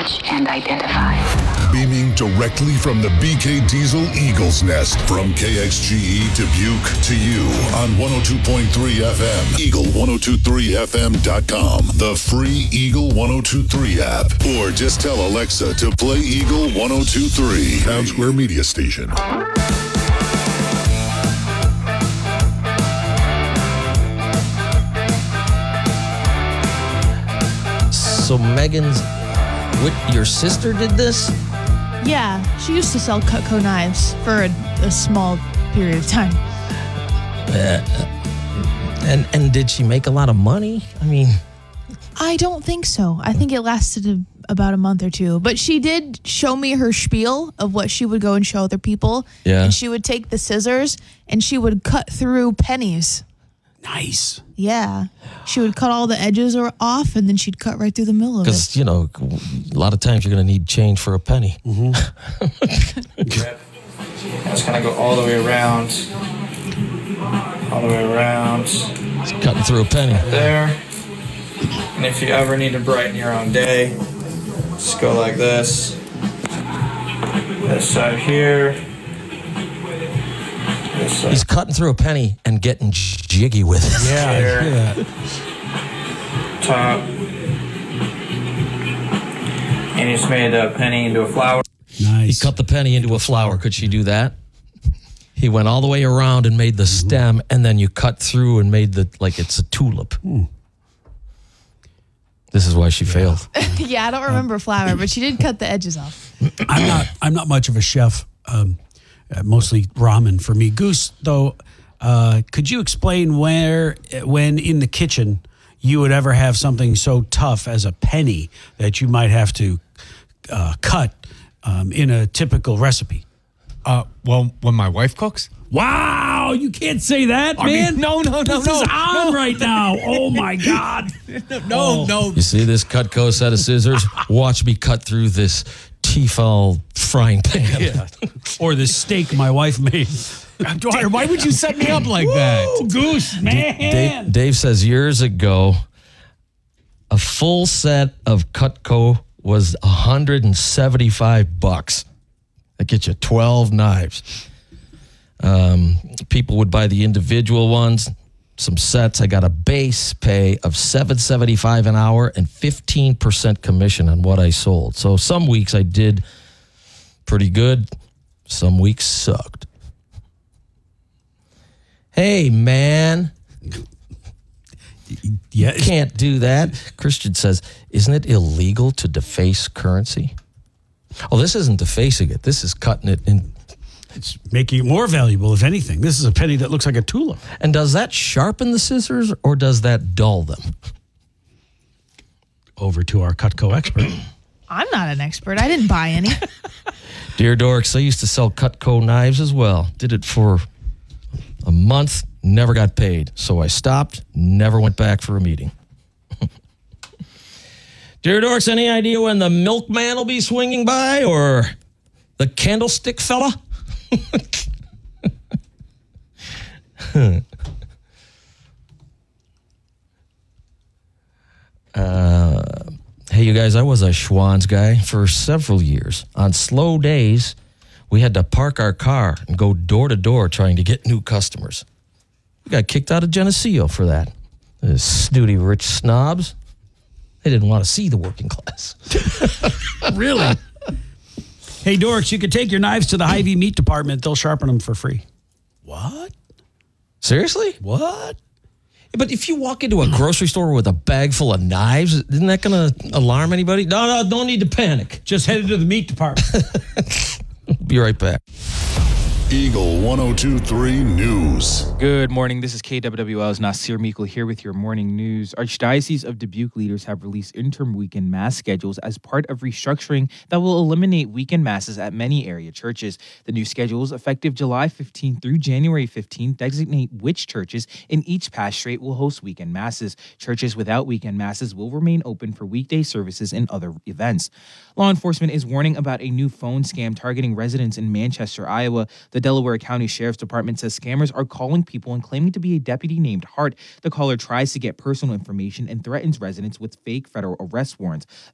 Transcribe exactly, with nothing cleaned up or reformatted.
watch and identify. Beaming directly from the B K Diesel Eagle's Nest from K X G E Dubuque to you on one oh two point three F M, Eagle ten twenty-three F M dot com, the free Eagle ten twenty-three app, or just tell Alexa to play Eagle ten twenty-three, Town Square Media Station. So Megan's, what, your sister did this? Yeah, she used to sell Cutco knives for a, a small period of time. Uh, and and did she make a lot of money? I mean, I don't think so. I think it lasted a, about a month or two. But she did show me her spiel of what she would go and show other people. Yeah. And she would take the scissors and she would cut through pennies. Nice. Yeah. She would cut all the edges or off and then she'd cut right through the middle of it. because, you know, a lot of times you're going to need change for a penny. Mm-hmm. Just kind of go all the way around. All the way around. It's cutting through a penny. There. And if you ever need to brighten your own day, just go like this. This side here. This side. He's cutting through a penny and getting jiggy with it. Yeah. Here. yeah. Top. And you just made a penny into a flower. Nice. He cut the penny into a flower. Could she do that? He went all the way around and made the stem, and then you cut through and made the, like it's a tulip. Hmm. This is why she failed. Yeah, I don't remember flour, but she did cut the edges off. I'm not. I'm not much of a chef. Um, uh, mostly ramen for me. Goose, though, uh, could you explain where, when in the kitchen, you would ever have something so tough as a penny that you might have to uh, cut um, in a typical recipe? Uh, well, when my wife cooks. Wow, you can't say that, I man. mean, no, no, no, this no, is on no. right now. Oh my God. No, no. You see this Cutco set of scissors? Watch me cut through this Tefal frying pan. Yeah. Or the steak my wife made. Dwyer, why would you set me up like that? Woo, Goose, man. Dave, Dave says years ago, a full set of Cutco was one hundred seventy-five bucks. That gets you twelve knives. Um, people would buy the individual ones, some sets. I got a base pay of seven seventy-five an hour and fifteen percent commission on what I sold. So some weeks I did pretty good. Some weeks sucked. Hey, man. Yeah, You can't do that. Christian says, isn't it illegal to deface currency? Oh, this isn't defacing it. This is cutting it in. it's making it more valuable, if anything. This is a penny that looks like a tulip. And does that sharpen the scissors or does that dull them? Over to our Cutco expert. I'm not an expert. I didn't buy any. Dear Dorks, I used to sell Cutco knives as well. Did it for a month, never got paid. So I stopped, never went back for a meeting. Dear Dorks, any idea when the milkman will be swinging by or the candlestick fella? uh, hey, you guys, I was a Schwann's guy for several years. On slow days, we had to park our car and go door to door trying to get new customers. We got kicked out of Geneseo for that. The snooty rich snobs. They didn't want to see the working class. Really? Hey, Dorks, you could take your knives to the Hy-Vee meat department. They'll sharpen them for free. What? Seriously? What? But if you walk into a grocery store with a bag full of knives, isn't that going to alarm anybody? No, no, don't need to panic. Just headed to the meat department. Be right back. Eagle ten twenty-three News. Good morning. This is K W W L's Nasir Meikle here with your morning news. Archdiocese of Dubuque leaders have released interim weekend mass schedules as part of restructuring that will eliminate weekend masses at many area churches. The new schedules, effective July fifteenth through January fifteenth, designate which churches in each pastorate will host weekend masses. Churches without weekend masses will remain open for weekday services and other events. Law enforcement is warning about a new phone scam targeting residents in Manchester, Iowa. The Delaware County Sheriff's Department says scammers are calling people and claiming to be a deputy named Hart. The caller tries to get personal information and threatens residents with fake federal arrest warrants.